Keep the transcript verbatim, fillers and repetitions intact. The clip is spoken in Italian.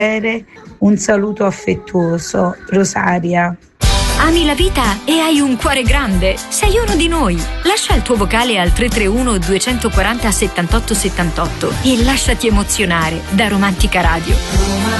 Un saluto affettuoso, Rosaria. Ami la vita e hai un cuore grande? Sei uno di noi. Lascia il tuo vocale al tre tre uno due quattro zero settantotto settantotto e lasciati emozionare da Romantica Radio.